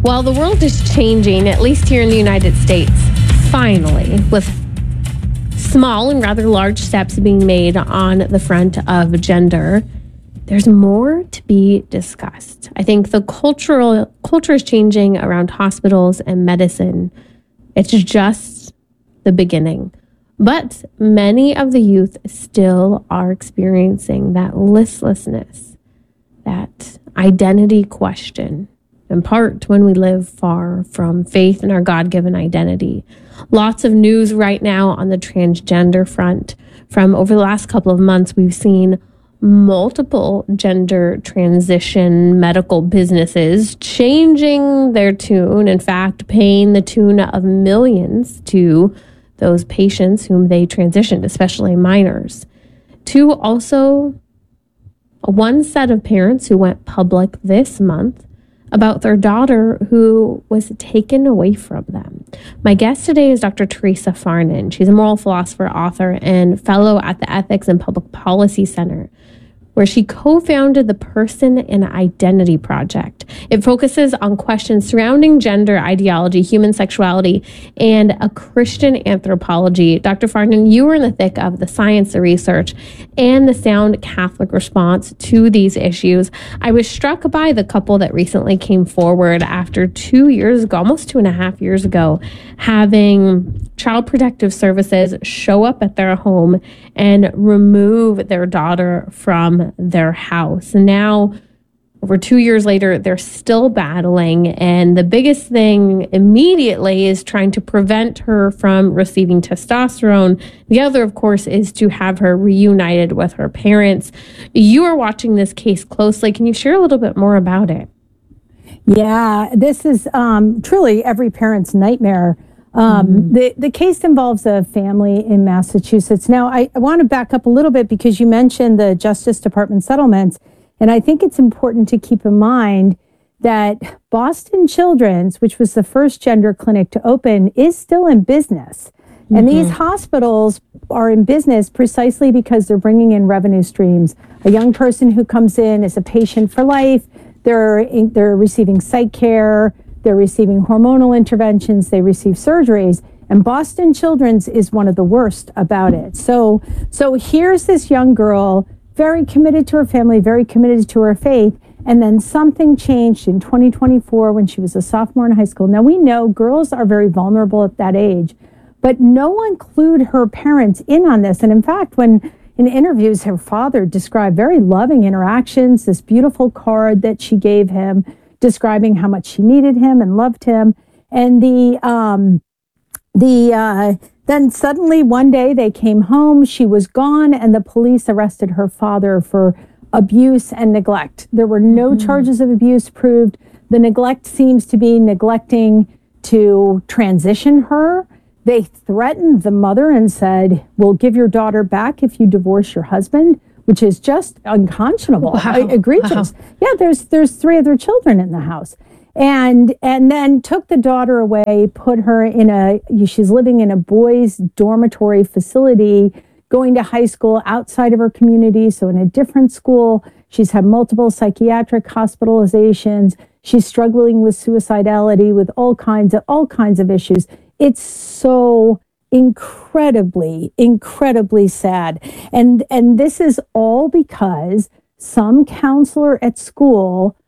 Well, the world is changing, at least here in the United States, finally, with small and rather large steps being made on the front of gender. There's more to be discussed. I think the culture is changing around hospitals and medicine. It's just the beginning. But many of the youth still are experiencing that listlessness, that identity question, in part when we live far from faith and our God-given identity. Lots of news right now on the transgender front. From over the last couple of months, we've seen multiple gender transition medical businesses changing their tune, in fact, paying the tune of millions to those patients whom they transitioned, especially minors. To also one set of parents who went public this month about their daughter who was taken away from them. My guest today is Dr. Teresa Farnan. She's a moral philosopher, author, and fellow at the Ethics and Public Policy Center, where she co-founded the Person and Identity Project. It focuses on questions surrounding gender ideology, human sexuality, and a Christian anthropology. Dr. Farnan, you were in the thick of the science, the research, and the sound Catholic response to these issues. I was struck by the couple that recently came forward after 2 years ago, almost 2.5 years ago, having Child Protective Services show up at their home and remove their daughter from their house. And now, over 2 years later, they're still battling. And the biggest thing immediately is trying to prevent her from receiving testosterone. The other, of course, is to have her reunited with her parents. You are watching this case closely. Can you share a little bit more about it? Yeah, this is truly every parent's nightmare. The case involves a family in Massachusetts. Now, I want to back up a little bit because you mentioned the Justice Department settlements, and I think it's important to keep in mind that Boston Children's, which was the first gender clinic to open, is still in business. And these hospitals are in business precisely because they're bringing in revenue streams. A young person who comes in is a patient for life. They're receiving psych care. They're receiving hormonal interventions. They receive surgeries. And Boston Children's is one of the worst about it. So here's this young girl, very committed to her family, very committed to her faith. And then something changed in 2024 when she was a sophomore in high school. Now, we know girls are very vulnerable at that age, but no one clued her parents in on this. And in fact, when in interviews, her father described very loving interactions, this beautiful card that she gave him, describing how much she needed him and loved him. And then suddenly one day they came home, she was gone, and the police arrested her father for abuse and neglect. There were no charges of abuse proved. The neglect seems to be neglecting to transition her. They threatened the mother and said, "We'll give your daughter back if you divorce your husband," which is just unconscionable. Wow. Egregious. Wow. Yeah, there's 3 other children in the house. And then took the daughter away, put her she's living in a boys' dormitory facility, going to high school outside of her community, so in a different school. She's had multiple psychiatric hospitalizations. She's struggling with suicidality, with all kinds of issues. It's so incredibly sad. And this is all because some counselor at school